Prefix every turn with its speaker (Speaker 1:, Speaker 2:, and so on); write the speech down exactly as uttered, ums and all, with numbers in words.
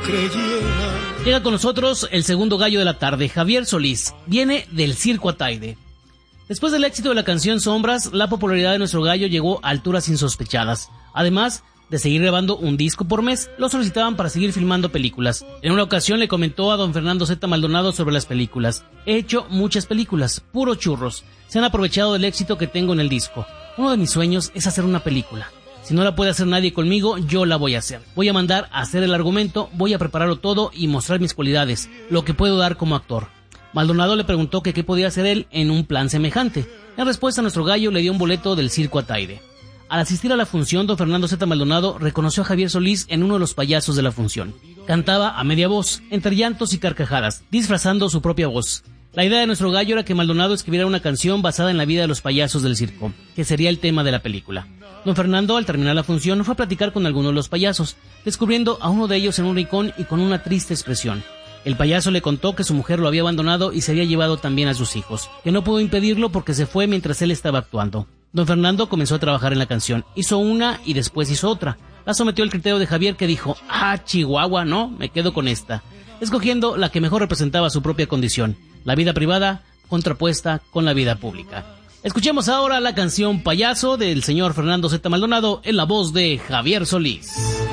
Speaker 1: creyera.
Speaker 2: Llega con nosotros el segundo gallo de la tarde, Javier Solís. Viene del Circo Ataide. Después del éxito de la canción Sombras, la popularidad de nuestro gallo llegó a alturas insospechadas. Además de seguir grabando un disco por mes, lo solicitaban para seguir filmando películas. En una ocasión le comentó a don Fernando Zeta Maldonado sobre las películas: he hecho muchas películas, puro churros. Se han aprovechado del éxito que tengo en el disco. Uno de mis sueños es hacer una película. Si no la puede hacer nadie conmigo, yo la voy a hacer. Voy a mandar a hacer el argumento, voy a prepararlo todo y mostrar mis cualidades, lo que puedo dar como actor. Maldonado le preguntó que qué podía hacer él en un plan semejante. En respuesta, nuestro gallo le dio un boleto del Circo Ataide. Al asistir a la función, don Fernando Zeta Maldonado reconoció a Javier Solís en uno de los payasos de la función. Cantaba a media voz, entre llantos y carcajadas, disfrazando su propia voz. La idea de nuestro gallo era que Maldonado escribiera una canción basada en la vida de los payasos del circo, que sería el tema de la película. Don Fernando, al terminar la función, fue a platicar con algunos de los payasos, descubriendo a uno de ellos en un rincón y con una triste expresión. El payaso le contó que su mujer lo había abandonado y se había llevado también a sus hijos, que no pudo impedirlo porque se fue mientras él estaba actuando. Don Fernando comenzó a trabajar en la canción, hizo una y después hizo otra. La sometió al criterio de Javier, que dijo: ah, Chihuahua, no, me quedo con esta, escogiendo la que mejor representaba su propia condición, la vida privada contrapuesta con la vida pública. Escuchemos ahora la canción Payaso del señor Fernando Zeta Maldonado en la voz de Javier Solís.